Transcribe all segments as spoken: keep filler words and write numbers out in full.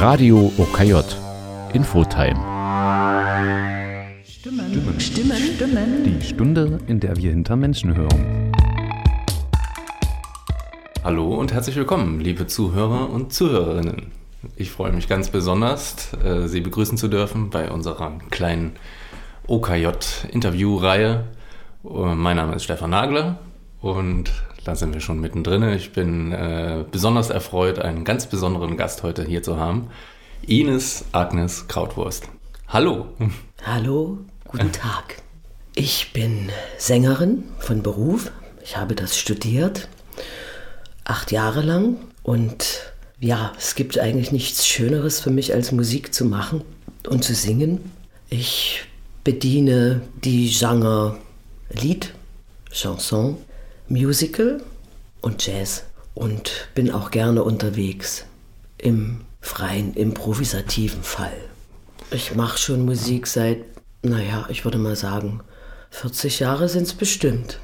Radio O K J Infotime. Stimmen. Stimmen. Stimmen. Stimmen. Die Stunde, in der wir hinter Menschen hören. Hallo und herzlich willkommen, liebe Zuhörer und Zuhörerinnen. Ich freue mich ganz besonders, Sie begrüßen zu dürfen bei unserer kleinen O K J-Interview-Reihe. Mein Name ist Stefan Nagler und da sind wir schon mittendrin. Ich bin äh, besonders erfreut, einen ganz besonderen Gast heute hier zu haben. Ines Agnes Krautwurst. Hallo. Hallo, guten Tag. Ich bin Sängerin von Beruf. Ich habe das studiert, acht Jahre lang. Und ja, es gibt eigentlich nichts Schöneres für mich, als Musik zu machen und zu singen. Ich bediene die Genre Lied, Chanson, Musical und Jazz und bin auch gerne unterwegs im freien, improvisativen Fall. Ich mache schon Musik seit, naja, ich würde mal sagen, vierzig Jahre sind es bestimmt.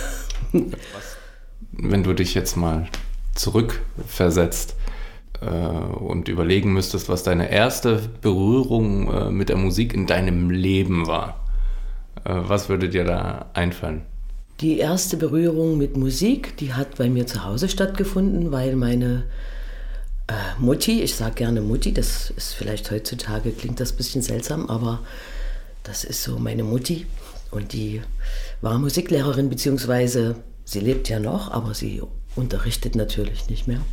Wenn du dich jetzt mal zurückversetzt äh, und überlegen müsstest, was deine erste Berührung äh, mit der Musik in deinem Leben war, äh, was würde dir da einfallen? Die erste Berührung mit Musik, die hat bei mir zu Hause stattgefunden, weil meine äh, Mutti, ich sage gerne Mutti, das ist vielleicht heutzutage, klingt das ein bisschen seltsam, aber das ist so meine Mutti und die war Musiklehrerin, beziehungsweise sie lebt ja noch, aber sie unterrichtet natürlich nicht mehr.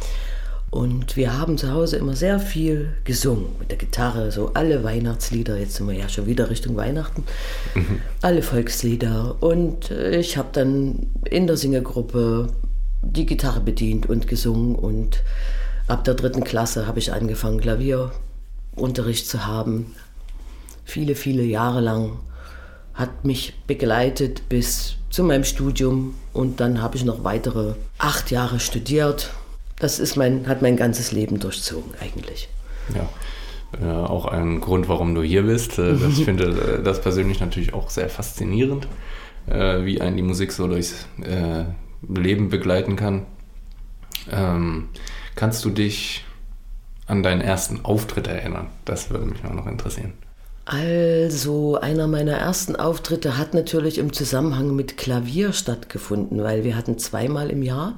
Und wir haben zu Hause immer sehr viel gesungen mit der Gitarre, so alle Weihnachtslieder, jetzt sind wir ja schon wieder Richtung Weihnachten, mhm. alle Volkslieder. Und ich habe dann in der Singergruppe die Gitarre bedient und gesungen. Und ab der dritten Klasse habe ich angefangen, Klavierunterricht zu haben. Viele, viele Jahre lang hat mich begleitet bis zu meinem Studium. Und dann habe ich noch weitere acht Jahre studiert. Das ist mein, hat mein ganzes Leben durchzogen eigentlich. Ja, äh, auch ein Grund, warum du hier bist. Äh, das, ich finde das persönlich natürlich auch sehr faszinierend, äh, wie einen die Musik so durchs äh, Leben begleiten kann. Ähm, kannst du dich an deinen ersten Auftritt erinnern? Das würde mich auch noch interessieren. Also, einer meiner ersten Auftritte hat natürlich im Zusammenhang mit Klavier stattgefunden, weil wir hatten zweimal im Jahr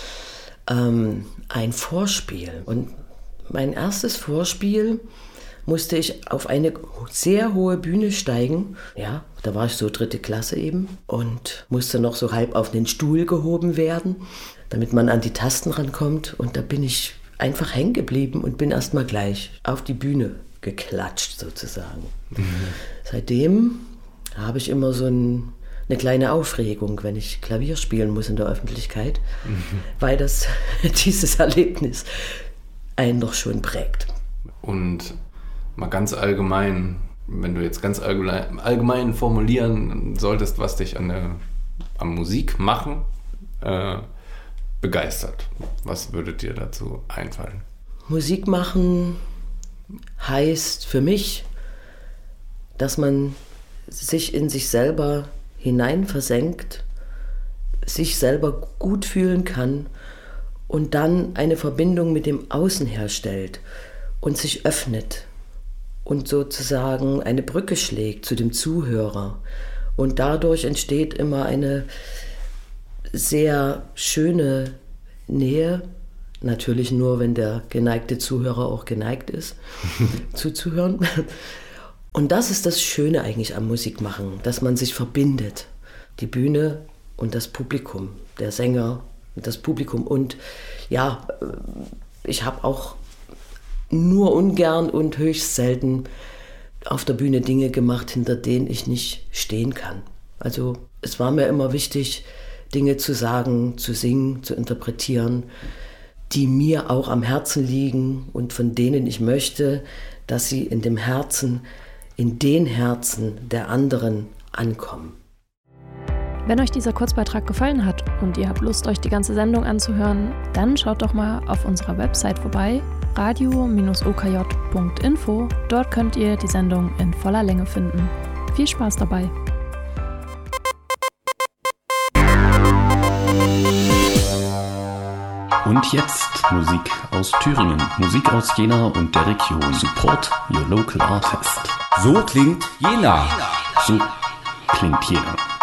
ähm, ein Vorspiel. Und mein erstes Vorspiel musste ich auf eine sehr hohe Bühne steigen. Ja, da war ich so dritte Klasse eben und musste noch so halb auf den Stuhl gehoben werden, damit man an die Tasten rankommt. Und da bin ich einfach hängen geblieben und bin erst mal gleich auf die Bühne geklatscht sozusagen. Mhm. Seitdem habe ich immer so ein, eine kleine Aufregung, wenn ich Klavier spielen muss in der Öffentlichkeit, mhm. weil das dieses Erlebnis einen doch schon prägt. Und mal ganz allgemein, wenn du jetzt ganz allgemein, allgemein formulieren solltest, was dich an der am Musik machen äh, begeistert, was würde dir dazu einfallen? Musik machen heißt für mich, dass man sich in sich selber hinein versenkt, sich selber gut fühlen kann und dann eine Verbindung mit dem Außen herstellt und sich öffnet und sozusagen eine Brücke schlägt zu dem Zuhörer. Und dadurch entsteht immer eine sehr schöne Nähe. Natürlich nur, wenn der geneigte Zuhörer auch geneigt ist, zuzuhören. Und das ist das Schöne eigentlich am Musikmachen, dass man sich verbindet. Die Bühne und das Publikum, der Sänger und das Publikum. Und ja, ich habe auch nur ungern und höchst selten auf der Bühne Dinge gemacht, hinter denen ich nicht stehen kann. Also es war mir immer wichtig, Dinge zu sagen, zu singen, zu interpretieren, die mir auch am Herzen liegen und von denen ich möchte, dass sie in dem Herzen, in den Herzen der anderen ankommen. Wenn euch dieser Kurzbeitrag gefallen hat und ihr habt Lust, euch die ganze Sendung anzuhören, dann schaut doch mal auf unserer Website vorbei, radio Bindestrich o k j Punkt info. Dort könnt ihr die Sendung in voller Länge finden. Viel Spaß dabei! Und jetzt Musik aus Thüringen, Musik aus Jena und der Region. Support your local artist. So klingt Jena. So klingt Jena.